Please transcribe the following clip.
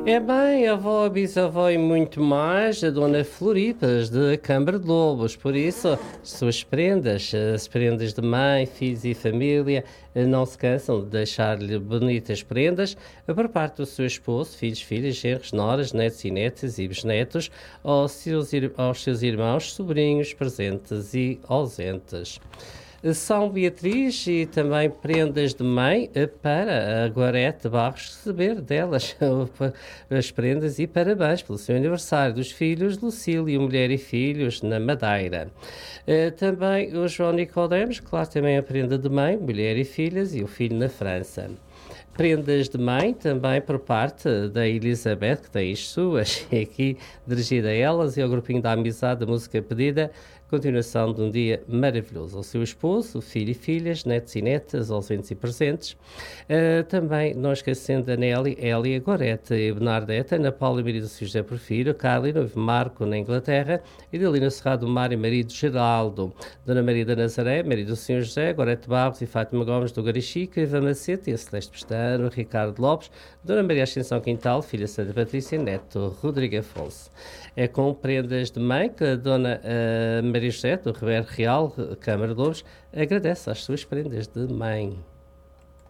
É bem, avó, bisavó e muito mais, a Dona Floripas de Câmara de Lobos. Por isso, as suas prendas, as prendas de mãe, filhos e família, não se cansam de deixar-lhe bonitas prendas por parte do seu esposo, filhos, filhas, genros, noras, netos e netas e bisnetos, aos seus irmãos, sobrinhos, presentes e ausentes. São Beatriz e também prendas de mãe para a Guarete Barros receber delas as prendas e parabéns pelo seu aniversário dos filhos Lucílio, mulher e filhos na Madeira. Também o João Nicodemos, claro, também a prenda de mãe, mulher e filhas e o filho na França. Prendas de mãe também por parte da Elizabeth, que tem as suas, e aqui dirigida a elas e ao grupinho da amizade da música pedida, continuação de um dia maravilhoso. Ao seu esposo, filho e filhas, netos e netas, ausentes e presentes. Também, não esquecendo a Nelly, Elia, Gorete e Bernadette, Ana Paula e marido José Porfírio, Carla e noivo Marco na Inglaterra, Idalina Serrado Mar e marido Geraldo, Dona Maria da Nazaré, marido do Sr. José, Gorete Barros e Fátima Gomes do Garichica, Iva Macete e a Celeste Pestano, Ricardo Lopes, Dona Maria Ascensão Quintal, filha Santa Patrícia, neto Rodrigo Afonso. É com prendas de mãe que a Dona Maria José, do Ribeiro Real, Câmara de Lobos, agradece as suas prendas de mãe.